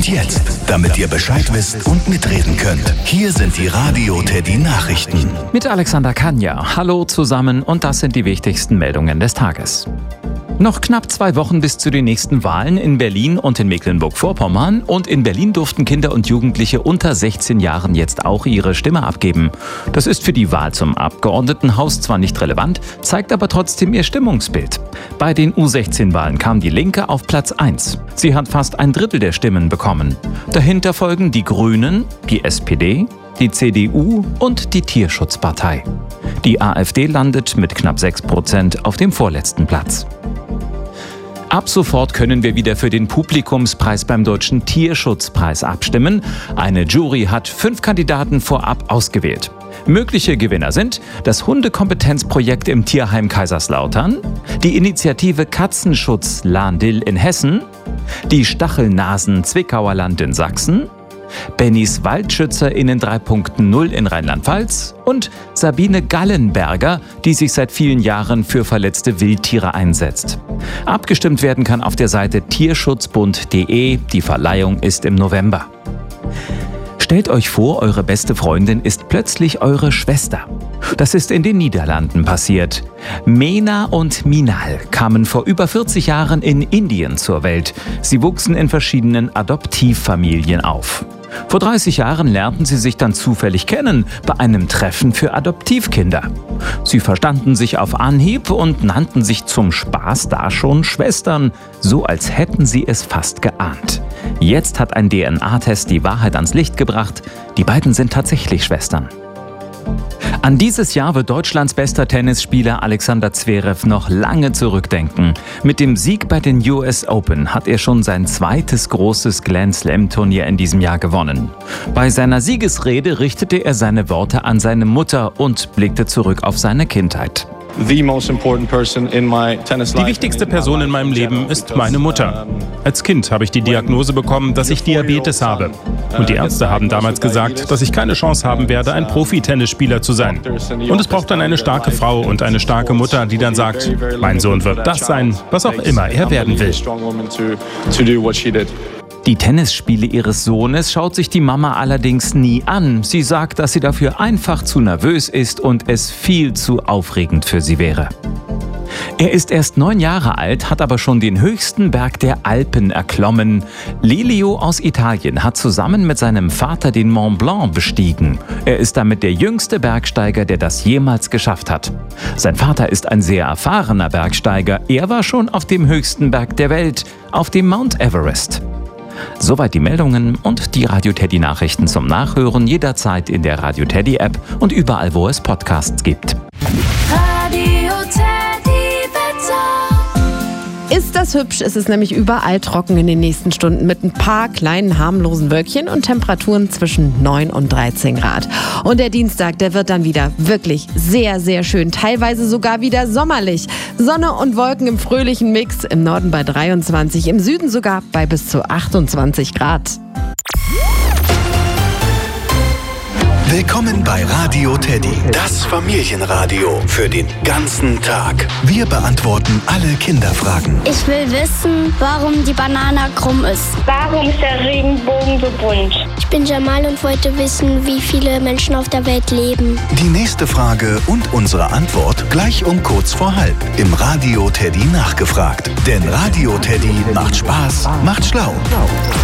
Und jetzt, damit ihr Bescheid wisst und mitreden könnt, hier sind die Radio Teddy Nachrichten. Mit Alexander Kanja. Hallo zusammen und das sind die wichtigsten Meldungen des Tages. Noch knapp 2 Wochen bis zu den nächsten Wahlen in Berlin und in Mecklenburg-Vorpommern. Und in Berlin durften Kinder und Jugendliche unter 16 Jahren jetzt auch ihre Stimme abgeben. Das ist für die Wahl zum Abgeordnetenhaus zwar nicht relevant, zeigt aber trotzdem ihr Stimmungsbild. Bei den U16-Wahlen kam die Linke auf Platz 1. Sie hat fast 1/3 der Stimmen bekommen. Dahinter folgen die Grünen, die SPD, die CDU und die Tierschutzpartei. Die AfD landet mit knapp 6% auf dem vorletzten Platz. Ab sofort können wir wieder für den Publikumspreis beim Deutschen Tierschutzpreis abstimmen. Eine Jury hat 5 Kandidaten vorab ausgewählt. Mögliche Gewinner sind das Hundekompetenzprojekt im Tierheim Kaiserslautern, die Initiative Katzenschutz Lahn-Dill in Hessen, die Stachelnasen Zwickauer Land in Sachsen, Bennys WaldschützerInnen 3.0 in Rheinland-Pfalz und Sabine Gallenberger, die sich seit vielen Jahren für verletzte Wildtiere einsetzt. Abgestimmt werden kann auf der Seite tierschutzbund.de. Die Verleihung ist im November. Stellt euch vor, eure beste Freundin ist plötzlich eure Schwester. Das ist in den Niederlanden passiert. Mena und Minal kamen vor über 40 Jahren in Indien zur Welt. Sie wuchsen in verschiedenen Adoptivfamilien auf. Vor 30 Jahren lernten sie sich dann zufällig kennen bei einem Treffen für Adoptivkinder. Sie verstanden sich auf Anhieb und nannten sich zum Spaß da schon Schwestern, so als hätten sie es fast geahnt. Jetzt hat ein DNA-Test die Wahrheit ans Licht gebracht. Die beiden sind tatsächlich Schwestern. An dieses Jahr wird Deutschlands bester Tennisspieler Alexander Zverev noch lange zurückdenken. Mit dem Sieg bei den US Open hat er schon sein 2. großes Grand-Slam-Turnier in diesem Jahr gewonnen. Bei seiner Siegesrede richtete er seine Worte an seine Mutter und blickte zurück auf seine Kindheit. Die wichtigste Person in meinem Leben ist meine Mutter. Als Kind habe ich die Diagnose bekommen, dass ich Diabetes habe. Und die Ärzte haben damals gesagt, dass ich keine Chance haben werde, ein Profi-Tennisspieler zu sein. Und es braucht dann eine starke Frau und eine starke Mutter, die dann sagt, mein Sohn wird das sein, was auch immer er werden will. Die Tennisspiele ihres Sohnes schaut sich die Mama allerdings nie an. Sie sagt, dass sie dafür einfach zu nervös ist und es viel zu aufregend für sie wäre. Er ist erst 9 Jahre alt, hat aber schon den höchsten Berg der Alpen erklommen. Lelio aus Italien hat zusammen mit seinem Vater den Mont Blanc bestiegen. Er ist damit der jüngste Bergsteiger, der das jemals geschafft hat. Sein Vater ist ein sehr erfahrener Bergsteiger. Er war schon auf dem höchsten Berg der Welt, auf dem Mount Everest. Soweit die Meldungen und die Radio Teddy Nachrichten zum Nachhören jederzeit in der Radio Teddy App und überall, wo es Podcasts gibt. Radio Teddy Wetter. Ist das hübsch? Es ist nämlich überall trocken in den nächsten Stunden mit ein paar kleinen harmlosen Wölkchen und Temperaturen zwischen 9 und 13 Grad. Und der Dienstag, der wird dann wieder wirklich sehr, sehr schön. Teilweise sogar wieder sommerlich. Sonne und Wolken im fröhlichen Mix. Im Norden bei 23, im Süden sogar bei bis zu 28 Grad. Willkommen bei Radio Teddy, das Familienradio für den ganzen Tag. Wir beantworten alle Kinderfragen. Ich will wissen, warum die Banane krumm ist. Warum ist der Regenbogen so bunt? Ich bin Jamal und wollte wissen, wie viele Menschen auf der Welt leben. Die nächste Frage und unsere Antwort gleich um kurz vor halb im Radio Teddy nachgefragt. Denn Radio Teddy macht Spaß, macht schlau.